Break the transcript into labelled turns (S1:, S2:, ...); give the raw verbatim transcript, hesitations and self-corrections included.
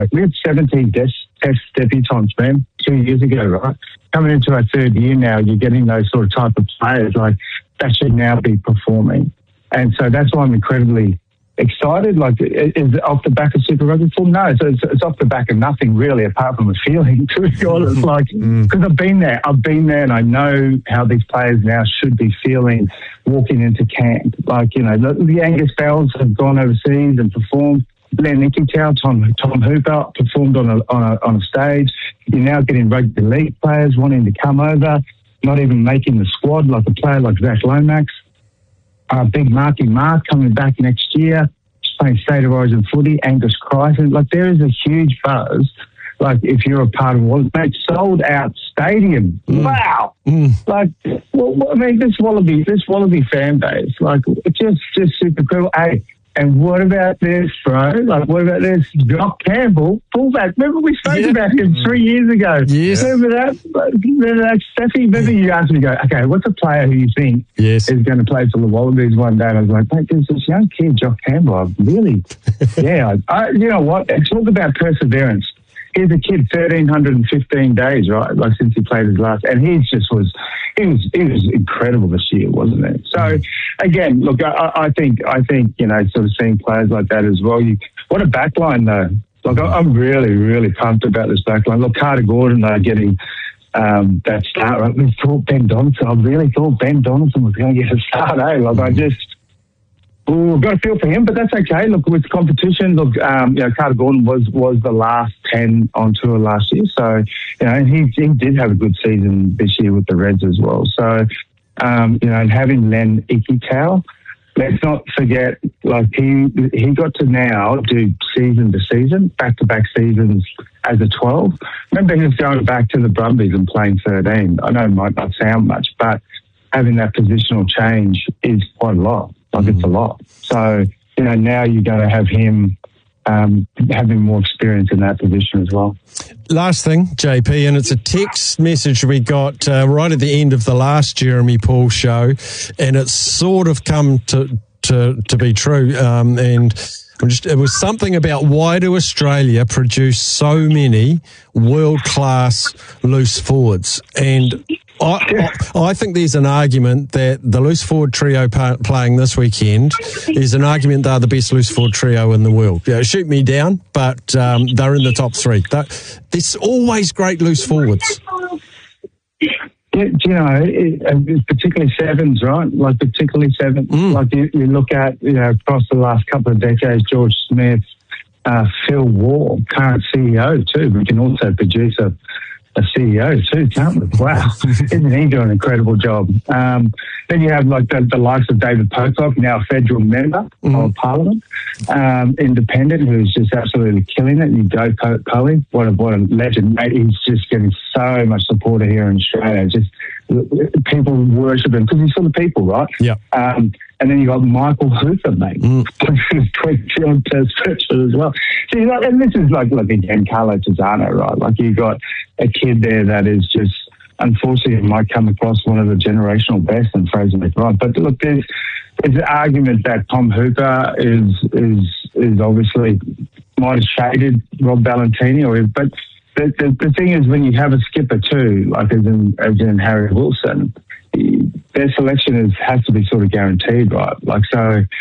S1: We had seventeen test, test debutants, man, two years ago, right? Coming into our third year now, you're getting those sort of type of players like that should now be performing. And so that's why I'm incredibly excited. Like, is it off the back of Super Rugby form? No, it's, it's, it's off the back of nothing really, apart from a feeling, to be honest. Like, because I've been there, I've been there, and I know how these players now should be feeling walking into camp. Like, you know, the, the Angus Bells have gone overseas and performed. Len Ikitau, Tom, Tom Hooper performed on a, on a on a stage. You're now getting rugby league players wanting to come over, not even making the squad, like a player like Zach Lomax. Uh, big Marky Mark coming back next year, playing State of Origin footy. Angus Crichton. Like, there is a huge buzz. Like, if you're a part of what mate, sold out stadium. Mm. Wow. Mm. Like, well, I mean, this Wallaby, this Wallaby fan base, like, it's just, just super cool. Hey, and what about this, bro? Like, what about this? Jock Campbell, fullback. Remember we spoke yeah. about him three years ago?
S2: Yes.
S1: Remember that? Remember that, Steffi? Remember you asked me to go, okay, what's a player who you think
S2: yes.
S1: is going to play for the Wallabies one day? And I was like, mate, there's this young kid, Jock Campbell. I really, yeah. I, I, you know what? Talk about perseverance. He's a kid, one thousand three hundred fifteen days, right? Like, since he played his last, and he just was, he was, he was incredible this year, wasn't he? So, again, look, I, I think, I think, you know, sort of seeing players like that as well. You, what a backline, though. Like, I'm really, really pumped about this backline. Look, Carter Gordon, they're getting um, that start, right? We thought Ben Donaldson, I really thought Ben Donaldson was going to get a start, eh? Like, I just, ooh, got a feel for him, but that's okay. Look, with competition, look, um, you know, Carter Gordon was, was the last ten on tour last year. So, you know, and he, he did have a good season this year with the Reds as well. So, um, you know, and having Len Ikitau, let's not forget, like, he he got to now do season to season, back-to-back seasons as a twelve. Remember, he was going back to the Brumbies and playing thirteen. I know it might not sound much, but having that positional change is quite a lot. Like, mm. it's a lot. So, you know, now you're going to have him um, having more experience in that position as well.
S2: Last thing, J P, and it's a text message we got uh, right at the end of the last Jeremy Paul show, and it's sort of come to to, to be true. Um, and I'm just, it was something about, why do Australia produce so many world-class loose forwards? And I, I, I think there's an argument that the loose forward trio pa- playing this weekend is an argument they're the best loose forward trio in the world. Yeah, shoot me down, but um, they're in the top three. They're, there's always great loose forwards.
S1: Yeah, do you know, it, it, particularly sevens, right? Like, particularly sevens. Mm. Like, you, you look at, you know, across the last couple of decades, George Smith, uh, Phil Ward, current C E O too. We can also produce a a C E O too, can't we? Wow, isn't he doing an incredible job? Um, then you have, like, the, the likes of David Pocock, now a federal member mm. of Parliament, um, independent, who's just absolutely killing it. You go, po- Poey, what a what a legend, mate. He's just getting so much support here in Australia. Just people worship him because he's for the people, right?
S2: Yeah.
S1: Um, and then you got Michael Hooper, mate, mm. who's twenty on test stretcher as well. See, like, and this is like, like again, Carlo Tizzano, right? Like, you got a kid there that is just, unfortunately, might come across one of the generational best in Fraser McRae. But look, there's there's an argument that Tom Hooper is is is obviously might have shaded Rob Valentini, or but the, the the thing is, when you have a skipper too, like as in as in Harry Wilson, their selection is has to be sort of guaranteed, right? Like, so